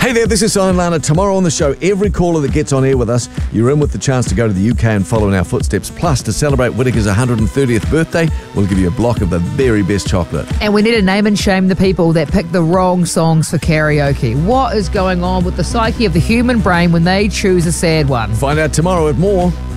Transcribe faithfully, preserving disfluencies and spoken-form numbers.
Hey there, this is Simon Lana. Tomorrow on the show, every caller that gets on air with us, you're in with the chance to go to the U K and follow in our footsteps. Plus, to celebrate Whittaker's one hundred thirtieth birthday, we'll give you a block of the very best chocolate. And we need to name and shame the people that pick the wrong songs for karaoke. What is going on with the psyche of the human brain when they choose a sad one? Find out tomorrow at More.